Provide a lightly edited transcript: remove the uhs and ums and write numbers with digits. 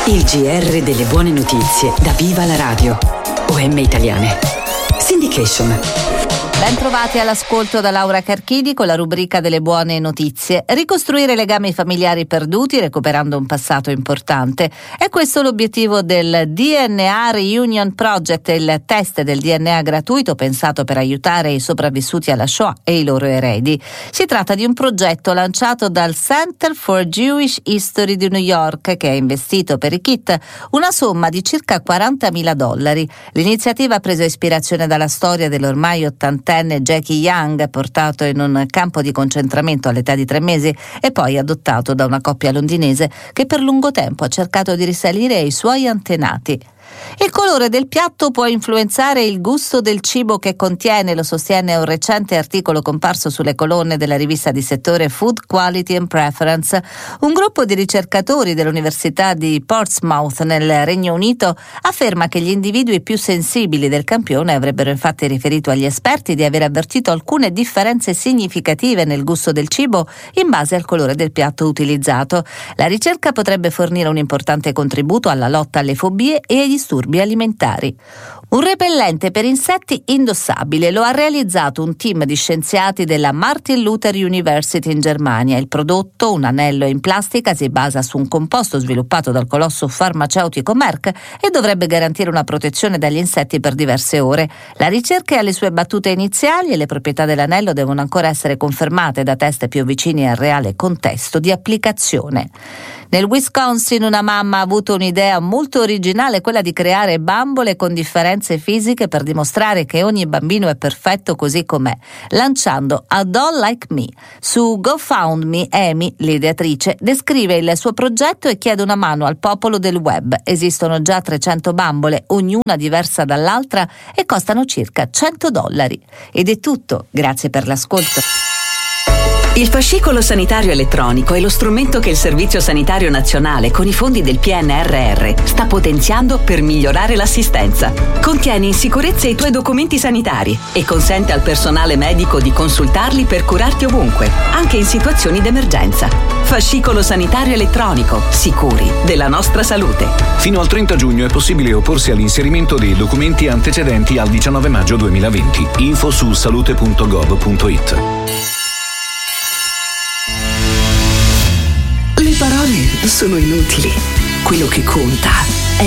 Il GR delle buone notizie da Viva la Radio. OM Italiane. Syndication. Ben trovati all'ascolto da Laura Carchidi con la rubrica delle buone notizie. Ricostruire legami familiari perduti recuperando un passato importante. È questo l'obiettivo del DNA Reunion Project, il test del DNA gratuito pensato per aiutare i sopravvissuti alla Shoah e i loro eredi. Si tratta di un progetto lanciato dal Center for Jewish History di New York che ha investito per i kit una somma di circa $40.000. L'iniziativa ha preso ispirazione dalla storia dell'ormai ottantenne Jackie Young, portato in un campo di concentramento all'età di 3 mesi e poi adottato da una coppia londinese che per lungo tempo ha cercato di risalire ai suoi antenati. Il colore del piatto può influenzare il gusto del cibo che contiene, lo sostiene un recente articolo comparso sulle colonne della rivista di settore Food Quality and Preference. Un gruppo di ricercatori dell'Università di Portsmouth nel Regno Unito afferma che gli individui più sensibili del campione avrebbero infatti riferito agli esperti di aver avvertito alcune differenze significative nel gusto del cibo in base al colore del piatto utilizzato. La ricerca potrebbe fornire un importante contributo alla lotta alle fobie e agli disturbi alimentari. Un repellente per insetti indossabile lo ha realizzato un team di scienziati della Martin Luther University in Germania. Il prodotto, un anello in plastica, si basa su un composto sviluppato dal colosso farmaceutico Merck e dovrebbe garantire una protezione dagli insetti per diverse ore. La ricerca è alle sue battute iniziali e le proprietà dell'anello devono ancora essere confermate da test più vicini al reale contesto di applicazione. Nel Wisconsin una mamma ha avuto un'idea molto originale, quella di creare bambole con differenze fisiche per dimostrare che ogni bambino è perfetto così com'è, lanciando A Doll Like Me. Su GoFundMe, Amy, l'ideatrice, descrive il suo progetto e chiede una mano al popolo del web. Esistono già 300 bambole, ognuna diversa dall'altra, e costano circa $100. Ed è tutto, grazie per l'ascolto. Il fascicolo sanitario elettronico è lo strumento che il Servizio Sanitario Nazionale, con i fondi del PNRR, sta potenziando per migliorare l'assistenza. Contiene in sicurezza i tuoi documenti sanitari e consente al personale medico di consultarli per curarti ovunque, anche in situazioni d'emergenza. Fascicolo sanitario elettronico, sicuri della nostra salute. Fino al 30 giugno è possibile opporsi all'inserimento dei documenti antecedenti al 19 maggio 2020. Info su salute.gov.it. Le parole sono inutili. Quello che conta